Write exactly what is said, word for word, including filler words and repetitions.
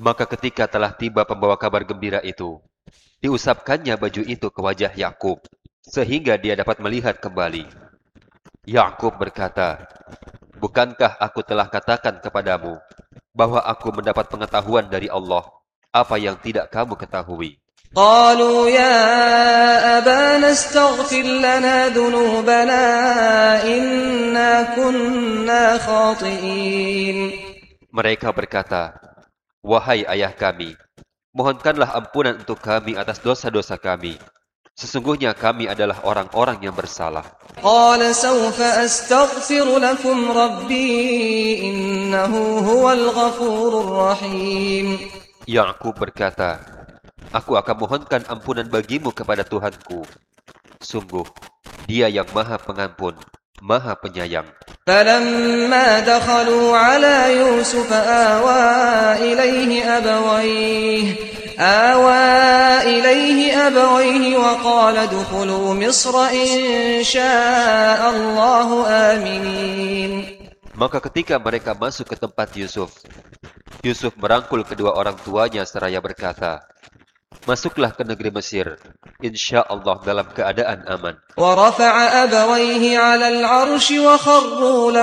Maka ketika telah tiba pembawa kabar gembira itu, diusapkannya baju itu ke wajah Yakub, sehingga dia dapat melihat kembali. Yakub berkata, "Bukankah aku telah katakan kepadamu bahwa aku mendapat pengetahuan dari Allah, apa yang tidak kamu ketahui?" قالوا يا أبانا استغفر لنا ذنوبنا إنا كنا خاطئين. Mereka berkata, "Wahai ayah kami, mohonkanlah ampunan untuk kami atas dosa-dosa kami. Sesungguhnya kami adalah orang-orang yang bersalah." قال سوف أستغفر لكم ربي إنه هو الغفور الرحيم. Yakub berkata, "Aku akan mohonkan ampunan bagimu kepada Tuhanku. Sungguh, Dia yang Maha Pengampun, Maha Penyayang." فلما دخلوا على يوسف آوى إليه أبويه آوى إليه أبويه وقال ادخلوا مصر إن شاء الله آمنين. Maka ketika mereka masuk ke tempat Yusuf, Yusuf merangkul kedua orang tuanya seraya berkata, "Masuklah ke negeri Mesir, insya Allah dalam keadaan aman." ورفع أبويه على العرش وخروا